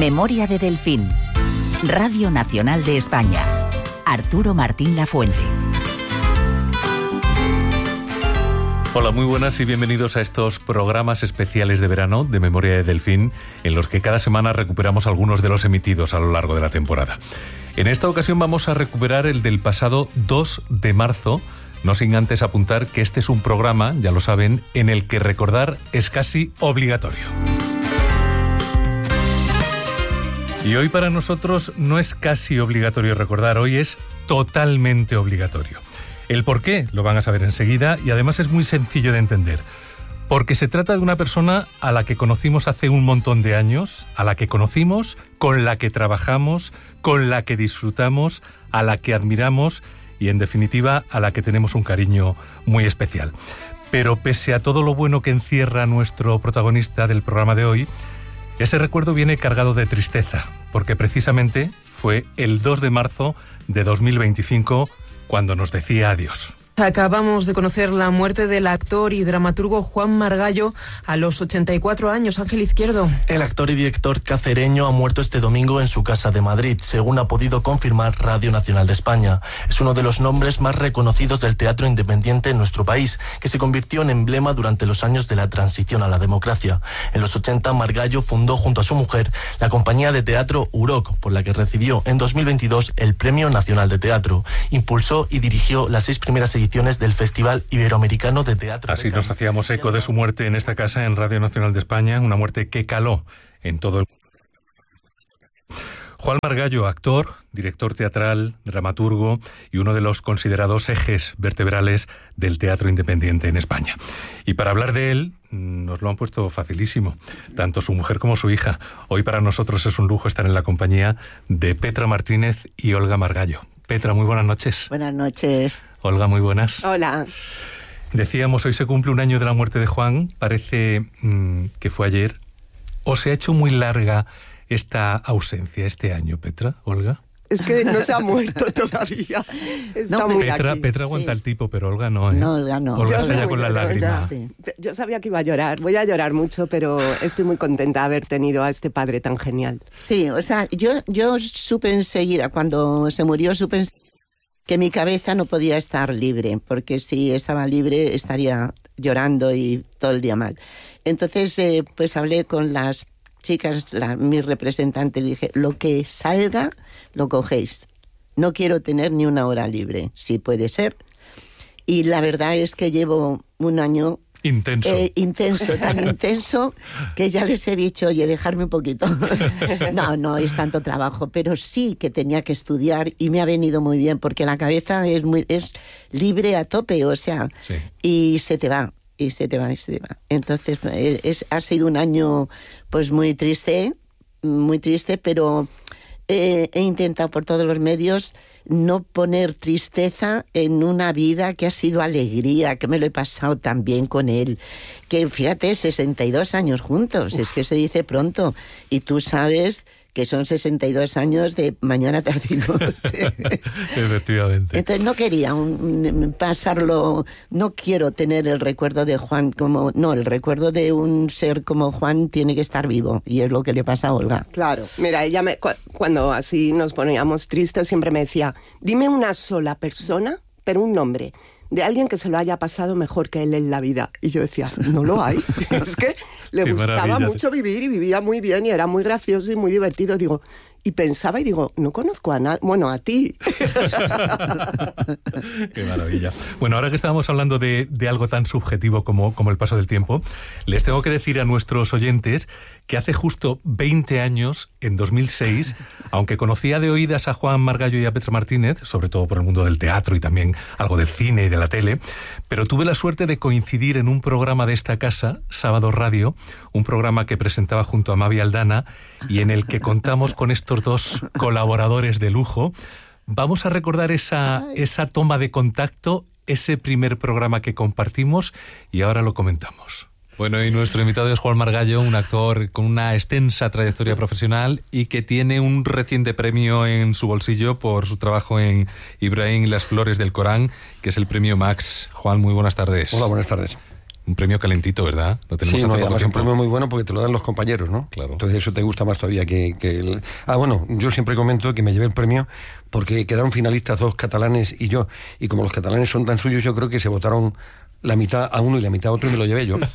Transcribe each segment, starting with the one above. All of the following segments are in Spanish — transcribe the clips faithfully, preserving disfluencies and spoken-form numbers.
Memoria de Delfín. Radio Nacional de España. Arturo Martín Lafuente. Hola, muy buenas y bienvenidos a estos programas especiales de verano de Memoria de Delfín, en los que cada semana recuperamos algunos de los emitidos a lo largo de la temporada. En esta ocasión vamos a recuperar el del pasado dos de marzo, no sin antes apuntar que este es un programa, ya lo saben, en el que recordar es casi obligatorio. Y hoy para nosotros no es casi obligatorio recordar, hoy es totalmente obligatorio. El por qué lo van a saber enseguida y además es muy sencillo de entender. Porque se trata de una persona a la que conocimos hace un montón de años, a la que conocimos, con la que trabajamos, con la que disfrutamos, a la que admiramos y en definitiva a la que tenemos un cariño muy especial. Pero pese a todo lo bueno que encierra nuestro protagonista del programa de hoy, ese recuerdo viene cargado de tristeza, porque precisamente fue el dos de marzo de dos mil veinticinco cuando nos decía adiós. Acabamos de conocer la muerte del actor y dramaturgo Juan Margallo a los ochenta y cuatro años. Ángel Izquierdo. El actor y director cacereño ha muerto este domingo en su casa de Madrid, según ha podido confirmar Radio Nacional de España. Es uno de los nombres más reconocidos del teatro independiente en nuestro país, que se convirtió en emblema durante los años de la transición a la democracia. En los ochenta, Margallo fundó junto a su mujer la compañía de teatro Uroc, por la que recibió en dos mil veintidós el Premio Nacional de Teatro. Impulsó y dirigió las seis primeras ediciones del Festival Iberoamericano de Teatro. Así nos hacíamos eco de su muerte en esta casa, en Radio Nacional de España, una muerte que caló en todo el mundo. Juan Margallo, actor, director teatral, dramaturgo y uno de los considerados ejes vertebrales del teatro independiente en España. Y para hablar de él, nos lo han puesto facilísimo, tanto su mujer como su hija. Hoy para nosotros es un lujo estar en la compañía de Petra Martínez y Olga Margallo. Petra, muy buenas noches. Buenas noches. Olga, muy buenas. Hola. Decíamos, hoy se cumple un año de la muerte de Juan, parece mmm, que fue ayer. ¿O se ha hecho muy larga esta ausencia este año, Petra, Olga? Es que no se ha muerto todavía. Está no, muy Petra, aquí. Petra aguanta sí. El tipo, pero Olga no, ¿eh? No, Olga no. Olga Yo se halla con la lágrima. Sí. Yo sabía que iba a llorar. Voy a llorar mucho, pero estoy muy contenta de haber tenido a este padre tan genial. Sí, o sea, yo, yo supe enseguida, cuando se murió, supe que mi cabeza no podía estar libre, porque si estaba libre estaría llorando y todo el día mal. Entonces, eh, pues hablé con las chicas, la, mi representante, le dije, lo que salga, lo cogéis. No quiero tener ni una hora libre, si puede ser. Y la verdad es que llevo un año intenso, eh, intenso tan intenso que ya les he dicho, oye, dejarme un poquito. No, no es tanto trabajo, pero sí que tenía que estudiar y me ha venido muy bien porque la cabeza es muy es libre a tope, o sea, sí. y se te va. Y se te va, y se te va. Entonces, es, ha sido un año pues muy triste, muy triste, pero eh, he intentado por todos los medios no poner tristeza en una vida que ha sido alegría, que me lo he pasado tan bien con él. Que fíjate, sesenta y dos años juntos, Uf. Es que se dice pronto. Y tú sabes que son sesenta y dos años de mañana, tarde y noche. Efectivamente. Entonces no quería un, un, pasarlo, no quiero tener el recuerdo de Juan como, no, el recuerdo de un ser como Juan tiene que estar vivo, y es lo que le pasa a Olga. Claro, mira, ella me, cu- cuando así nos poníamos tristes siempre me decía, dime una sola persona, pero un nombre, de alguien que se lo haya pasado mejor que él en la vida. Y yo decía, no lo hay. Es que le Qué gustaba maravilla. mucho vivir y vivía muy bien y era muy gracioso y muy divertido. Digo, y pensaba y digo, no conozco a nadie, bueno, a ti. Qué maravilla. Bueno, ahora que estábamos hablando de, de algo tan subjetivo como, como el paso del tiempo, les tengo que decir a nuestros oyentes que hace justo veinte años, en dos mil seis, aunque conocía de oídas a Juan Margallo y a Petra Martínez, sobre todo por el mundo del teatro y también algo del cine y de la tele, pero tuve la suerte de coincidir en un programa de esta casa, Sábado Radio, un programa que presentaba junto a Mavi Aldana y en el que contamos con estos dos colaboradores de lujo. Vamos a recordar esa, esa toma de contacto, ese primer programa que compartimos y ahora lo comentamos. Bueno, y nuestro invitado es Juan Margallo, un actor con una extensa trayectoria profesional y que tiene un reciente premio en su bolsillo por su trabajo en Ibrahim y las flores del Corán, que es el premio Max. Juan, muy buenas tardes. Hola, buenas tardes. Un premio calentito, ¿verdad? Lo tenemos sí, hace no, poco además tiempo. un premio muy bueno porque te lo dan los compañeros, ¿no? Claro. Entonces eso te gusta más todavía que, que el... Ah, bueno, yo siempre comento que me llevé el premio porque quedaron finalistas dos catalanes y yo, y como los catalanes son tan suyos, yo creo que se votaron la mitad a uno y la mitad a otro y me lo llevé yo.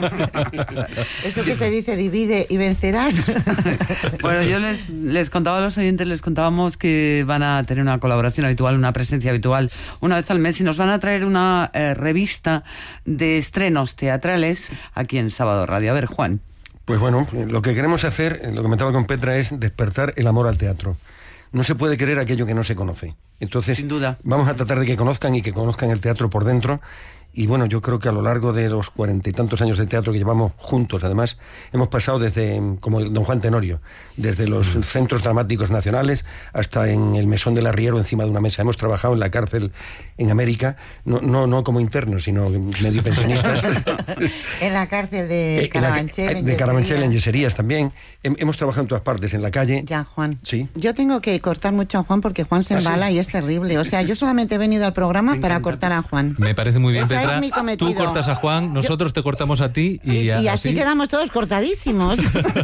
Eso que se dice, divide y vencerás. Bueno, yo les, les contaba a los oyentes, les contábamos que van a tener una colaboración habitual, una presencia habitual una vez al mes y nos van a traer una eh, revista de estrenos teatrales aquí en Sábado Radio. A ver, Juan. Pues bueno, lo que queremos hacer, lo que comentaba con Petra, es despertar el amor al teatro. No se puede querer aquello que no se conoce. Entonces, sin duda, vamos a tratar de que conozcan y que conozcan el teatro por dentro. Y bueno, yo creo que a lo largo de los cuarenta y tantos años de teatro que llevamos juntos, además, hemos pasado desde, como don Juan Tenorio, desde los mm. centros dramáticos nacionales hasta en el Mesón del Arriero encima de una mesa. Hemos trabajado en la cárcel en América, no, no, no como internos, sino medio pensionistas. En la cárcel de Carabanchel, en De Carabanchel, en Yeserías también. Hemos trabajado en todas partes, en la calle. Ya, Juan. Sí. Yo tengo que cortar mucho a Juan porque Juan se embala ¿Ah, sí? y es terrible. O sea, yo solamente he venido al programa para cortar a Juan. Me parece muy bien, Esa Petra. Es mi cometido. Tú cortas a Juan, nosotros yo... te cortamos a ti y, y, y así, así quedamos todos cortadísimos.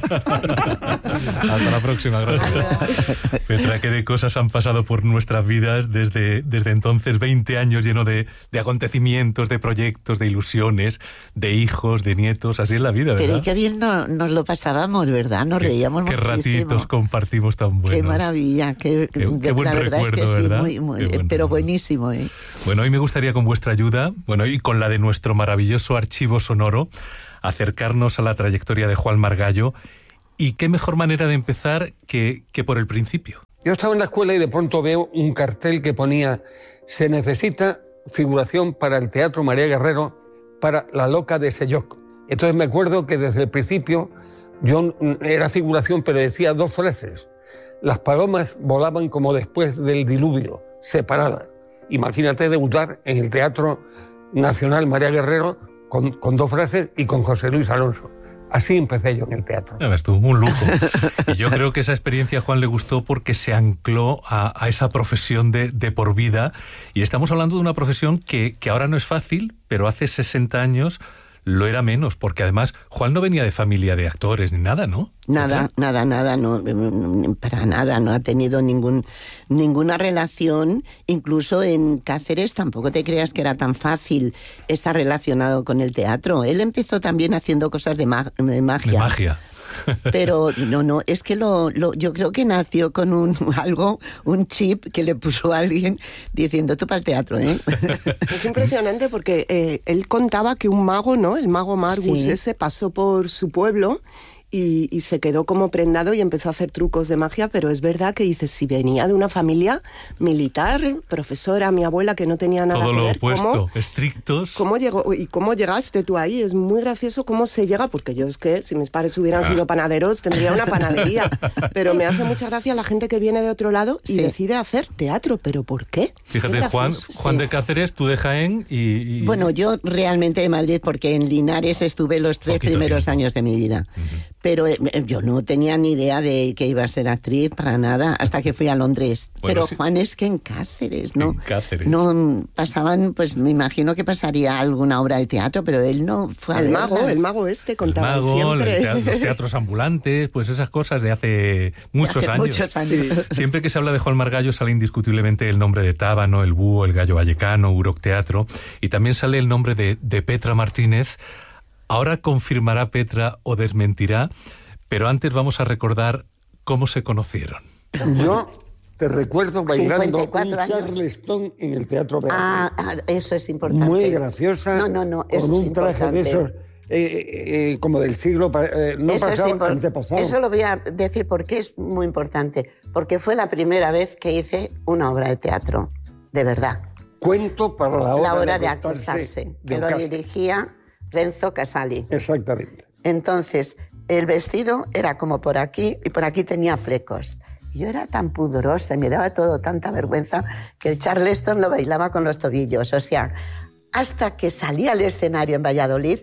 Hasta la próxima, gracias. Petra, qué de cosas han pasado por nuestras vidas desde, desde entonces, veinte años lleno de, de acontecimientos, de proyectos, de ilusiones, de hijos, de nietos, así es la vida, ¿verdad? Pero y qué bien no, nos lo pasábamos, ¿verdad? Nos qué, reíamos qué muchísimo. Qué ratitos compartimos tan buenos. Qué maravilla, qué, qué, qué buen la verdad recuerdo, es que ¿verdad? Sí, muy, muy, buen pero recuerdo. Buenísimo, ¿eh? Bueno, hoy me gustaría con vuestra ayuda, bueno, y con la de nuestro maravilloso archivo sonoro, acercarnos a la trayectoria de Juan Margallo. Y qué mejor manera de empezar que, que por el principio. Yo estaba en la escuela y de pronto veo un cartel que ponía: se necesita figuración para el Teatro María Guerrero para La Loca de Selloc. Entonces me acuerdo que desde el principio yo era figuración, pero decía dos frases. Las palomas volaban como después del diluvio, separadas. Imagínate debutar en el Teatro Nacional María Guerrero con, con dos frases y con José Luis Alonso. Así empecé yo en el teatro. Ya ves tú, un lujo. Y yo creo que esa experiencia a Juan le gustó porque se ancló a, a esa profesión de, de por vida. Y estamos hablando de una profesión que, que ahora no es fácil, pero hace sesenta años lo era menos, porque además Juan no venía de familia de actores ni nada, ¿no? Nada, nada, nada, no, para nada, no ha tenido ningún ninguna relación, incluso en Cáceres tampoco te creas que era tan fácil estar relacionado con el teatro. Él empezó también haciendo cosas de, ma- de magia. De magia. Pero no, no, es que lo, lo, yo creo que nació con un algo, un chip que le puso a alguien diciendo tú para el teatro, ¿eh? Es impresionante porque eh, él contaba que un mago, ¿no? El mago Margus Sí. ese pasó por su pueblo y, y se quedó como prendado y empezó a hacer trucos de magia, pero es verdad que dice, si venía de una familia militar, profesora, mi abuela que no tenía nada Todo que lo ver, opuesto, ¿cómo, estrictos. ¿cómo llegó y cómo llegaste tú ahí? Es muy gracioso cómo se llega, porque yo es que si mis padres hubieran sido panaderos tendría una panadería, pero me hace mucha gracia la gente que viene de otro lado y Sí. decide hacer teatro, ¿pero por qué? Fíjate, Qué Juan, gracioso. Juan Sí. de Cáceres, tú de Jaén y... y... Bueno, yo realmente de Madrid, porque en Linares estuve los tres Poquito primeros tiempo. años de mi vida. Uh-huh. Pero eh, yo no tenía ni idea de que iba a ser actriz para nada, hasta que fui a Londres. Bueno, Pero sí. Juan, es que en Cáceres, ¿no? En Cáceres. No pasaban, pues me imagino que pasaría alguna obra de teatro, pero él no fue a El mago, verlas. el mago este El contaba mago, siempre. el teatro- los teatros ambulantes, pues esas cosas de hace muchos Hace años. muchos años. Siempre que se habla de Juan Margallo sale indiscutiblemente el nombre de Tábano, el Búho, el Gallo Vallecano, Uroc Teatro, y también sale el nombre de, de Petra Martínez. Ahora confirmará Petra o desmentirá, pero antes vamos a recordar cómo se conocieron. Yo te recuerdo bailando cincuenta y un cuatro años. Charleston en el Teatro Verano. Ah, ah, eso es importante. Muy graciosa, No, no, no, eso con es un traje de importante. esos, eh, eh, eh, como del siglo, pa- eh, no Eso es pasado, impor- antepasado. Eso lo voy a decir porque es muy importante. Porque fue la primera vez que hice una obra de teatro, de verdad. Cuento para la hora, La hora de, acostarse acostarse, de que lo casa. dirigía Renzo Casali. Exactamente. Entonces, el vestido era como por aquí y por aquí tenía flecos. Y yo era tan pudorosa y me daba todo tanta vergüenza que el Charleston lo bailaba con los tobillos. O sea, hasta que salí al escenario en Valladolid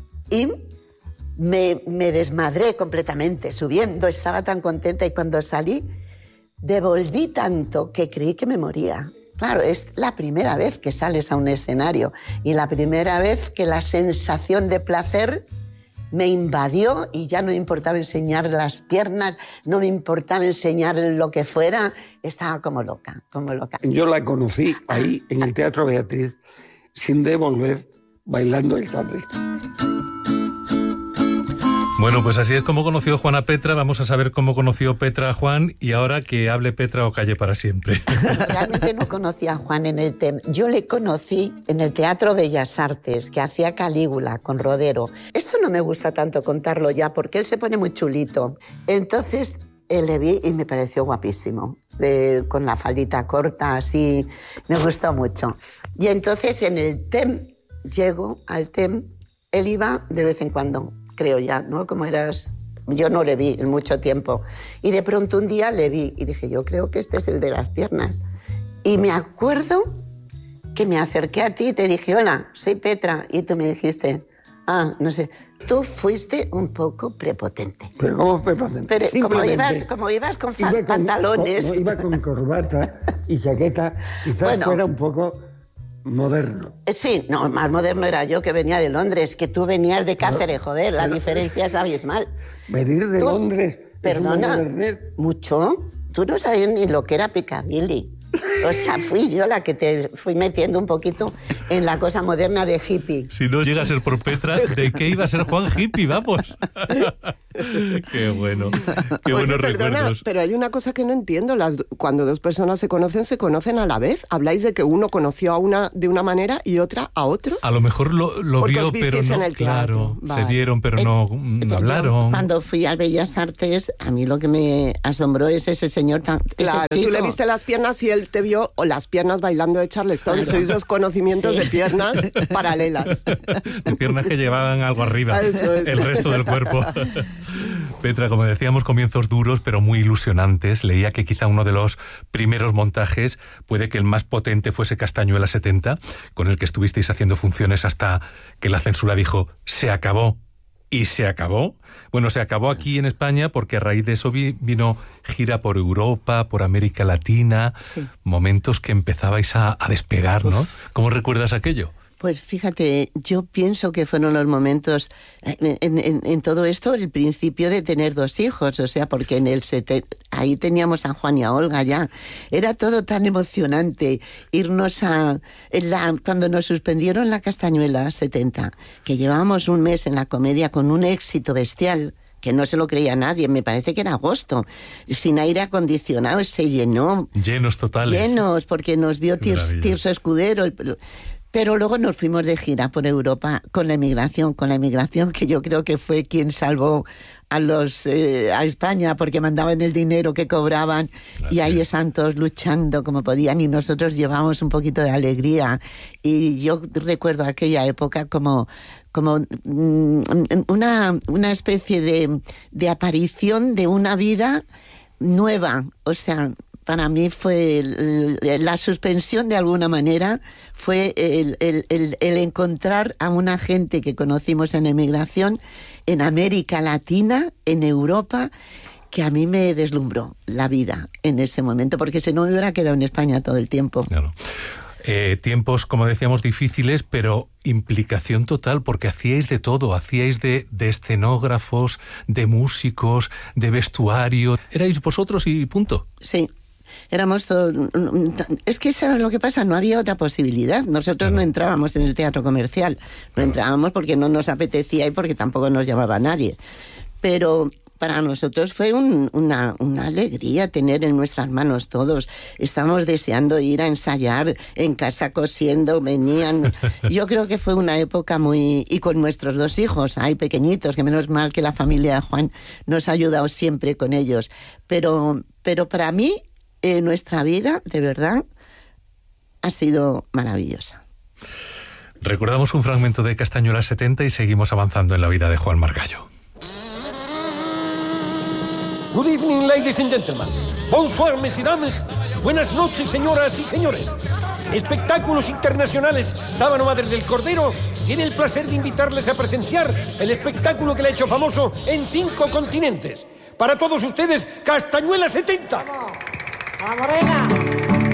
y me, me desmadré completamente subiendo. Estaba tan contenta y cuando salí devolví tanto que creí que me moría. Claro, es la primera vez que sales a un escenario y la primera vez que la sensación de placer me invadió y ya no me importaba enseñar las piernas, no me importaba enseñar lo que fuera, estaba como loca, como loca. Yo la conocí ahí, en el Teatro Beatriz, sin devolver, bailando el Hamlet. Bueno, pues así es como conoció Juan a Petra. Vamos a saber cómo conoció Petra a Juan y ahora que hable Petra o calle para siempre. Realmente no conocí a Juan en el T E M. Yo le conocí en el Teatro Bellas Artes, que hacía Calígula con Rodero. Esto no me gusta tanto contarlo ya, porque él se pone muy chulito. Entonces eh, le vi y me pareció guapísimo. Eh, con la faldita corta, así, me gustó mucho. Y entonces en el T E M, llego al T E M, él iba de vez en cuando, creo ya, ¿no? Como eras... Yo no le vi en mucho tiempo. Y de pronto un día le vi y dije, yo creo que este es el de las piernas. Y me acuerdo que me acerqué a ti y te dije, hola, soy Petra. Y tú me dijiste, ah, no sé, tú fuiste un poco prepotente. ¿Pero cómo prepotente? Pero como ibas, como ibas con, iba con pantalones... Con, no, iba con corbata y chaqueta, quizás bueno, fuera un poco... moderno. Sí, no, más moderno era yo, que venía de Londres, que tú venías de Cáceres, pero, joder, la pero, diferencia es abismal. Venir de tú, Londres... Perdona, mucho. Tú no sabías ni lo que era Piccadilly. O sea, fui yo la que te fui metiendo un poquito en la cosa moderna de hippie. Si no llega a ser por Petra, ¿de qué iba a ser Juan hippie? Vamos. Qué bueno, qué buenos Oye, perdona, recuerdos. Pero hay una cosa que no entiendo. Las, cuando dos personas se conocen, ¿se conocen a la vez? ¿Habláis de que uno conoció a una de una manera y otra a otro? A lo mejor lo, lo vio, pero no, en el claro, vale. se vieron, pero eh, no, no hablaron. Cuando fui al Bellas Artes, a mí lo que me asombró es ese señor tan... Claro, ese tú le viste las piernas y él te vio o las piernas bailando de Charleston. Claro. Sois dos conocimientos sí. de piernas paralelas. De piernas que llevaban algo arriba, eso, eso. el resto del cuerpo. Petra, como decíamos, comienzos duros pero muy ilusionantes. Leía que quizá uno de los primeros montajes, puede que el más potente fuese Castañuela setenta, con el que estuvisteis haciendo funciones hasta que la censura dijo, se acabó. Y se acabó. Bueno, se acabó aquí en España porque a raíz de eso vi, vino gira por Europa, por América Latina, sí. Momentos que empezabais a, a despegar, ¿no? Uf. ¿Cómo recuerdas aquello? Pues fíjate, yo pienso que fueron los momentos, en, en, en todo esto, el principio de tener dos hijos, o sea, porque en el sete, ahí teníamos a Juan y a Olga ya. Era todo tan emocionante irnos a... La, cuando nos suspendieron la Castañuela setenta, que llevábamos un mes en la comedia con un éxito bestial, que no se lo creía nadie, me parece que era agosto, sin aire acondicionado, se llenó. Llenos totales. Llenos, porque nos vio Tirso, Tirso Escudero... El, Pero luego nos fuimos de gira por Europa con la emigración, con la emigración que yo creo que fue quien salvó a los eh, a España porque mandaban el dinero que cobraban y ahí están todos luchando como podían y nosotros llevábamos un poquito de alegría y yo recuerdo aquella época como como mm, una una especie de, de aparición de una vida nueva, o sea, para mí fue el, la suspensión de alguna manera, fue el, el, el, el encontrar a una gente que conocimos en emigración, en América Latina, en Europa, que a mí me deslumbró la vida en ese momento, porque si no me hubiera quedado en España todo el tiempo. Claro. Eh, tiempos, como decíamos, difíciles, pero implicación total, porque hacíais de todo, hacíais de, de escenógrafos, de músicos, de vestuario. Erais vosotros y punto. Sí. Éramos todos... Es que, ¿sabes lo que pasa? No había otra posibilidad. Nosotros claro. no entrábamos en el teatro comercial. No claro. entrábamos porque no nos apetecía y porque tampoco nos llamaba nadie. Pero para nosotros fue un, una, una alegría tener en nuestras manos todos. Estábamos deseando ir a ensayar en casa cosiendo, venían... Yo creo que fue una época muy... Y con nuestros dos hijos, hay pequeñitos, que menos mal que la familia de Juan nos ha ayudado siempre con ellos. Pero, pero para mí... Eh, nuestra vida, de verdad, ha sido maravillosa. Recordamos un fragmento de Castañuela setenta y seguimos avanzando en la vida de Juan Margallo. Good evening, ladies and gentlemen. Bonsoir, messieurs, dames. Buenas noches, señoras y señores. Espectáculos Internacionales Tábano Madre del Cordero tiene el placer de invitarles a presenciar el espectáculo que le ha hecho famoso en cinco continentes. Para todos ustedes, Castañuela setenta. ¡La Morena!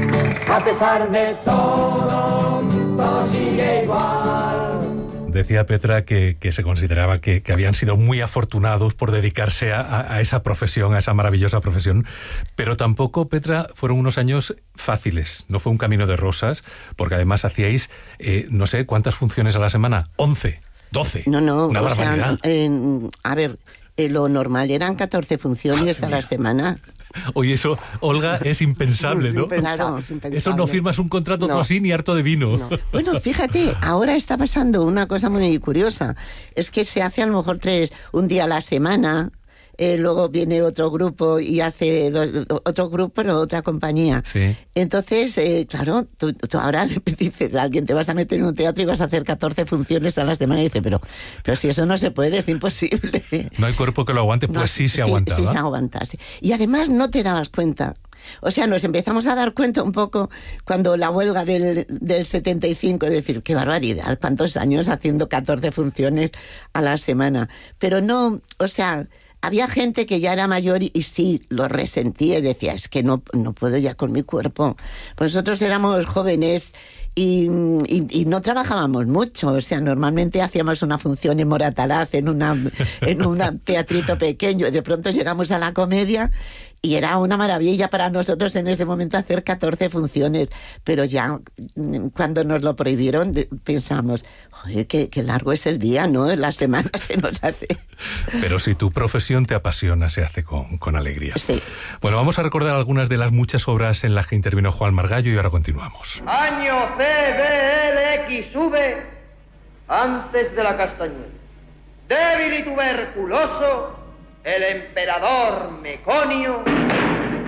A pesar de todo, todo sigue igual. Decía Petra que, que se consideraba que, que habían sido muy afortunados por dedicarse a, a, a esa profesión, a esa maravillosa profesión, pero tampoco, Petra, fueron unos años fáciles, no fue un camino de rosas, porque además hacíais, eh, no sé, ¿cuántas funciones a la semana? once, doce, no, no, una barbaridad. Sea, eh, a ver, eh, lo normal eran catorce funciones a la semana. Oye, eso, Olga, es impensable, ¿no? Es impensable, es impensable. Eso no firmas un contrato No. tú así ni harto de vino. No. Bueno, fíjate, ahora está pasando una cosa muy curiosa. Es que se hace a lo mejor tres, un día a la semana, eh, luego viene otro grupo y hace dos, otro grupo, pero otra compañía. Sí. Entonces, eh, claro, tú, tú ahora le dices a alguien, te vas a meter en un teatro y vas a hacer catorce funciones a la semana, y dice, pero, pero si eso no se puede, es imposible. No hay cuerpo que lo aguante, pues No, sí se aguantaba. Sí, se aguanta, sí. Y además no te dabas cuenta. O sea, nos empezamos a dar cuenta un poco cuando la huelga del, del setenta y cinco, es decir, qué barbaridad, cuántos años haciendo catorce funciones a la semana. Pero no, o sea, había gente que ya era mayor y, y sí, lo resentía y decía, es que no, no puedo ya con mi cuerpo. Pues nosotros éramos jóvenes y, y, y no trabajábamos mucho, o sea, normalmente hacíamos una función en Moratalaz, en una en un teatrito pequeño, y de pronto llegamos a la comedia y era una maravilla para nosotros en ese momento hacer catorce funciones, pero ya cuando nos lo prohibieron pensamos, joder, qué, qué largo es el día, ¿no? La semana se nos hace. Pero si tu profesión te apasiona, se hace con, con alegría. Sí. Bueno, vamos a recordar algunas de las muchas obras en las que intervino Juan Margallo y ahora continuamos. Año C B L X V, antes de la castañuela. Débil y tuberculoso, el emperador Meconio